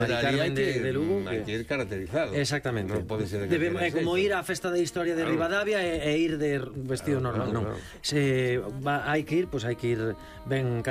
Pero ali Carmen de Lugo, hai que ir caracterizado. exactamente. Non pode ser de É como ir á festa da historia de Ribadavia e ir de vestido normal, non. Se hai que ir, pois hai que ir ben